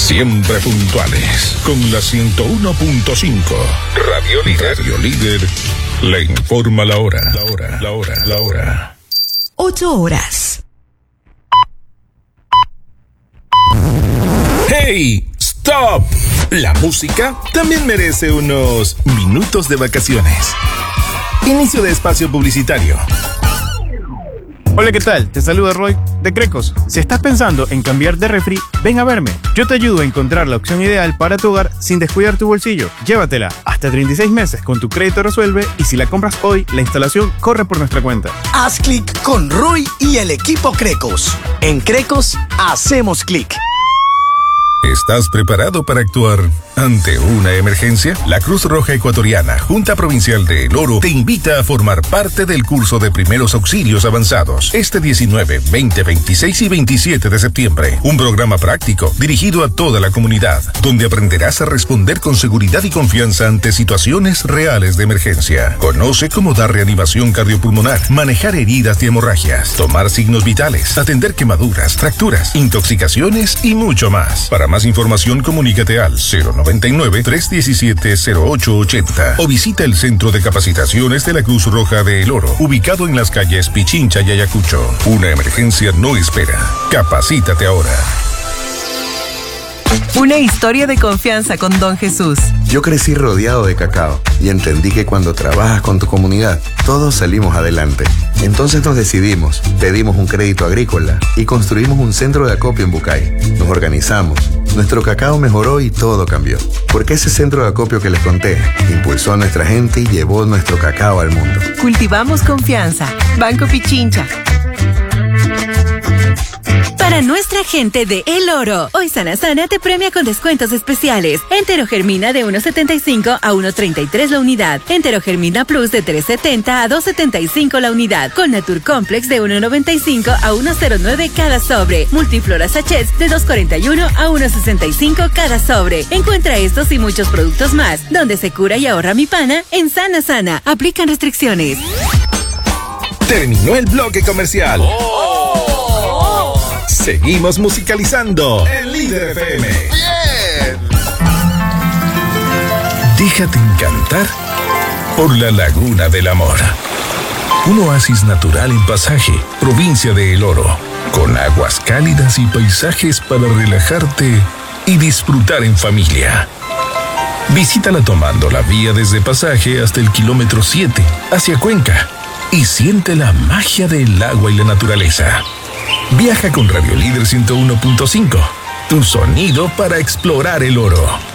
Siempre puntuales con la 101.5. Radio Líder. Radio Líder le informa la hora. La hora. 8 horas. ¡Hey! ¡Stop! La música también merece unos minutos de vacaciones. Inicio de espacio publicitario. Hola, ¿qué tal? Te saluda Roy de Crecos. Si estás pensando en cambiar de refri, ven a verme. Yo te ayudo a encontrar la opción ideal para tu hogar sin descuidar tu bolsillo. Llévatela hasta 36 meses con tu crédito resuelve y si la compras hoy, la instalación corre por nuestra cuenta. Haz clic con Roy y el equipo Crecos. En Crecos, hacemos clic. ¿Estás preparado para actuar ante una emergencia? La Cruz Roja Ecuatoriana, Junta Provincial de El Oro, te invita a formar parte del curso de primeros auxilios avanzados este 19, 20, 26 y 27 de septiembre. Un programa práctico dirigido a toda la comunidad, donde aprenderás a responder con seguridad y confianza ante situaciones reales de emergencia. Conoce cómo dar reanimación cardiopulmonar, manejar heridas y hemorragias, tomar signos vitales, atender quemaduras, fracturas, intoxicaciones y mucho más. Para más información, comunícate al 099-317-0880 o visita el Centro de Capacitaciones de la Cruz Roja de El Oro, ubicado en las calles Pichincha y Ayacucho. Una emergencia no espera. Capacítate ahora. Una historia de confianza con Don Jesús. Yo crecí rodeado de cacao y entendí que cuando trabajas con tu comunidad, todos salimos adelante. Entonces nos decidimos, pedimos un crédito agrícola y construimos un centro de acopio en Bucay. Nos organizamos, nuestro cacao mejoró y todo cambió. Porque ese centro de acopio que les conté impulsó a nuestra gente y llevó nuestro cacao al mundo. Cultivamos confianza. Banco Pichincha. Para nuestra gente de El Oro, hoy Sana te premia con descuentos especiales. Enterogermina de 1.75 a 1.33 la unidad. Enterogermina Plus de 3.70 a 2.75 la unidad. Con Natur Complex de 1.95 a 1.09 cada sobre. Multiflora Sachets de 2.41 a 1.65 cada sobre. Encuentra estos y muchos productos más, donde se cura y ahorra mi pana en Sana. Aplican restricciones. Terminó el bloque comercial. Seguimos musicalizando en Líder FM. ¡Bien! Déjate encantar por la Laguna del Amor. Un oasis natural en Pasaje, provincia de El Oro, con aguas cálidas y paisajes para relajarte y disfrutar en familia. Visítala tomando la vía desde Pasaje hasta el kilómetro 7 hacia Cuenca y siente la magia del agua y la naturaleza. Viaja con Radio Líder 101.5, tu sonido para explorar El Oro.